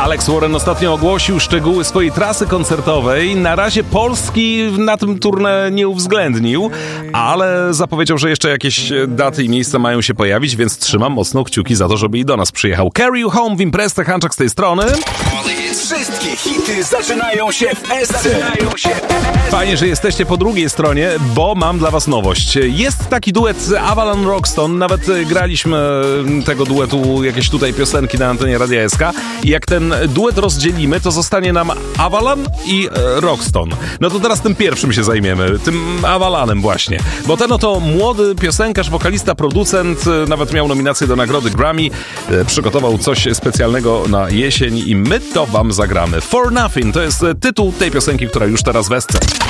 Alex Warren ostatnio ogłosił szczegóły swojej trasy koncertowej. Na razie Polski na tym tournée nie uwzględnił, ale zapowiedział, że jeszcze jakieś daty i miejsca mają się pojawić, więc trzymam mocno kciuki za to, żeby i do nas przyjechał. Carry You Home w imprezę, Hanczak z tej strony. Wszystkie hity zaczynają się w SC. Fajnie, że jesteście po drugiej stronie, bo mam dla was nowość. Jest taki duet Avalon Roxton, nawet graliśmy tego duetu jakieś tutaj piosenki na antenie Radia SK i jak ten duet rozdzielimy, to zostanie nam Avalon i Roxton. No to teraz tym pierwszym się zajmiemy, tym Avalonem właśnie, bo ten oto młody piosenkarz, wokalista, producent, nawet miał nominację do nagrody Grammy, przygotował coś specjalnego na jesień i my to wam zagramy. For Nothing to jest tytuł tej piosenki, która już teraz w SC.